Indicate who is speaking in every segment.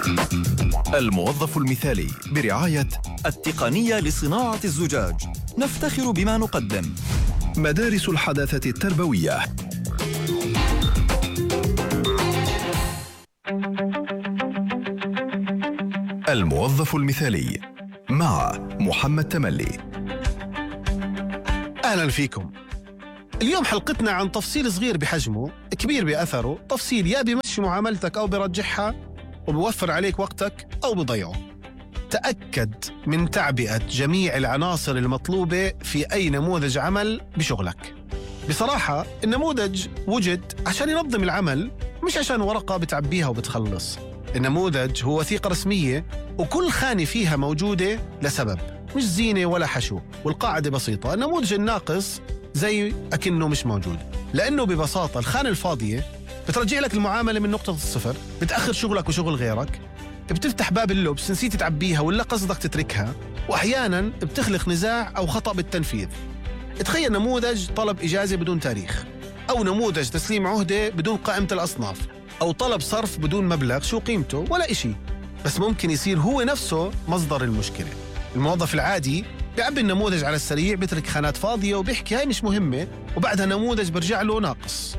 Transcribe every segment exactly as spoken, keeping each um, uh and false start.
Speaker 1: الموظف المثالي برعاية التقنية لصناعة الزجاج. نفتخر بما نقدم. مدارس الحداثة التربوية. الموظف المثالي مع محمد تملي.
Speaker 2: أهلاً فيكم. اليوم حلقتنا عن تفصيل صغير بحجمه كبير بأثره، تفصيل يا بيمشي معاملتك أو برجحها وبوفر عليك وقتك أو بضيعه. تأكد من تعبئة جميع العناصر المطلوبة في أي نموذج عمل بشغلك. بصراحة النموذج وجد عشان ينظم العمل، مش عشان ورقة بتعبيها وبتخلص. النموذج هو وثيقة رسمية وكل خانة فيها موجودة لسبب، مش زينة ولا حشو. والقاعدة بسيطة، النموذج الناقص زي أكنه مش موجود، لأنه ببساطة الخانة الفاضية بترجع لك المعاملة من نقطة الصفر، بتأخر شغلك وشغل غيرك، بتفتح باب اللبس نسيت تعبيها ولا قصدك تتركها، وأحياناً بتخلق نزاع أو خطأ بالتنفيذ. تخيل نموذج طلب إجازة بدون تاريخ، أو نموذج تسليم عهدة بدون قائمة الأصناف، أو طلب صرف بدون مبلغ شو قيمته ولا إشي، بس ممكن يصير هو نفسه مصدر المشكلة. الموظف العادي بيعبي النموذج على السريع، بيترك خانات فاضية وبيحكي هاي مش مهمة، وبعدها نموذج برجع له ناقص.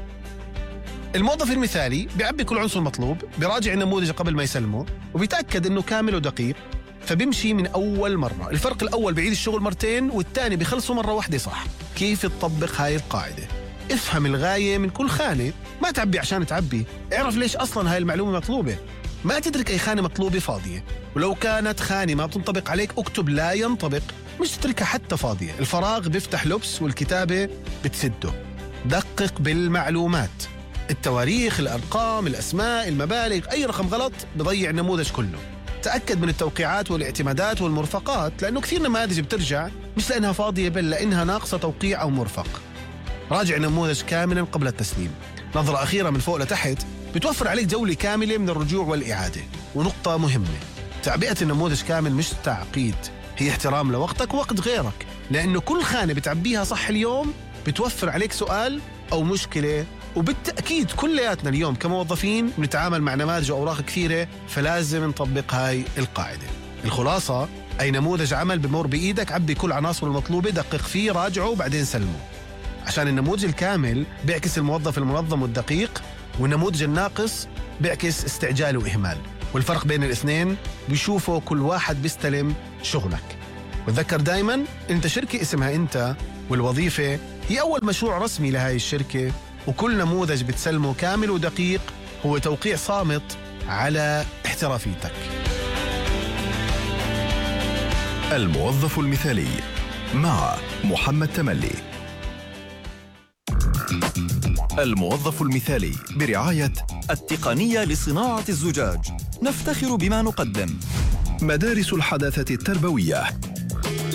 Speaker 2: الموظف المثالي بيعبي كل عنصر مطلوب، بيراجع النموذج قبل ما يسلمه وبيتأكد إنه كامل ودقيق، فبيمشي من أول مرة. الفرق الأول بيعيد الشغل مرتين والتاني بيخلصه مرة واحدة. صح؟ كيف تطبق هاي القاعدة؟ افهم الغاية من كل خانة، ما تعبي عشان تعبي، اعرف ليش أصلاً هاي المعلومة مطلوبة. ما تترك أي خانة مطلوبة فاضية، ولو كانت خانة ما بتنطبق عليك اكتب لا ينطبق، مش تتركها حتى فاضية. الفراغ بيفتح لبس والكتابة بتسده. دقق بالمعلومات، التواريخ، الأرقام، الأسماء، المبالغ، أي رقم غلط بضيع النموذج كله. تأكد من التوقيعات والاعتمادات والمرفقات، لأنه كثير نماذج بترجع مش لأنها فاضية بل لأنها ناقصة توقيع أو مرفق. راجع النموذج كاملا قبل التسليم. نظرة أخيرة من فوق لتحت بتوفر عليك جولة كاملة من الرجوع والإعادة. ونقطة مهمة، تعبئة النموذج كامل مش تعقيد، هي احترام لوقتك ووقت غيرك، لأنه كل خانة بتعبيها صح اليوم بتوفر عليك سؤال أو مشكلة. وبالتأكيد كلياتنا اليوم كموظفين بنتعامل مع نماذج وأوراق كثيرة، فلازم نطبق هاي القاعدة. الخلاصة، أي نموذج عمل بمر بإيدك عبي كل عناصر المطلوبة، دقق فيه، راجعه وبعدين سلمه، عشان النموذج الكامل بيعكس الموظف المنظم والدقيق، والنموذج الناقص بيعكس استعجال وإهمال. والفرق بين الاثنين بيشوفوا كل واحد بيستلم شغلك. وتذكر دايما انت شركة اسمها انت، والوظيفة هي أول مشروع رسمي لهاي الشركة، وكل نموذج بتسلمه كامل ودقيق هو توقيع صامت على احترافيتك.
Speaker 1: الموظف المثالي مع محمد تملي. الموظف المثالي برعاية التقنية لصناعة الزجاج. نفتخر بما نقدم. مدارس الحداثة التربوية.